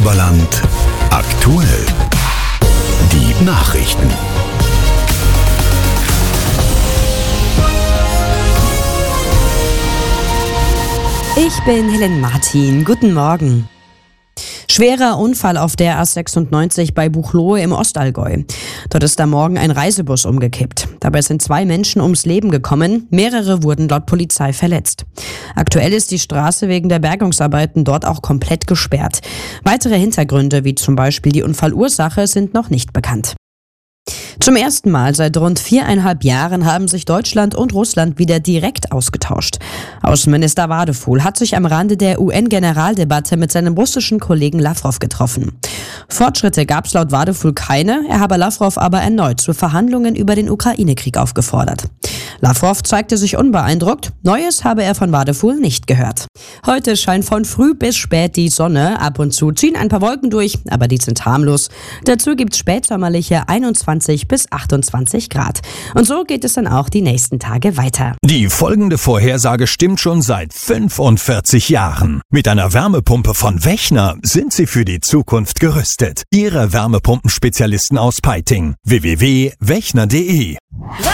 Oberland aktuell. Die Nachrichten. Ich bin Helen Martin. Guten Morgen. Schwerer Unfall auf der A96 bei Buchloe im Ostallgäu. Dort ist am Morgen ein Reisebus umgekippt. Dabei sind 2 Menschen ums Leben gekommen. Mehrere wurden laut Polizei verletzt. Aktuell ist die Straße wegen der Bergungsarbeiten dort auch komplett gesperrt. Weitere Hintergründe, wie zum Beispiel die Unfallursache, sind noch nicht bekannt. Zum ersten Mal seit rund 4,5 Jahren haben sich Deutschland und Russland wieder direkt ausgetauscht. Außenminister Wadefuhl hat sich am Rande der UN-Generaldebatte mit seinem russischen Kollegen Lawrow getroffen. Fortschritte gab es laut Wadefuhl keine, er habe Lawrow aber erneut zu Verhandlungen über den Ukraine-Krieg aufgefordert. Lawrow zeigte sich unbeeindruckt, Neues habe er von Wadefuhl nicht gehört. Heute scheint von früh bis spät die Sonne, ab und zu ziehen ein paar Wolken durch, aber die sind harmlos. Dazu gibt's spätsommerliche 21 bis 28 Grad. Und so geht es dann auch die nächsten Tage weiter. Die folgende Vorhersage stimmt schon seit 45 Jahren. Mit einer Wärmepumpe von Wechner sind Sie für die Zukunft gerüstet. Ihre Wärmepumpenspezialisten aus Peiting. www.wechner.de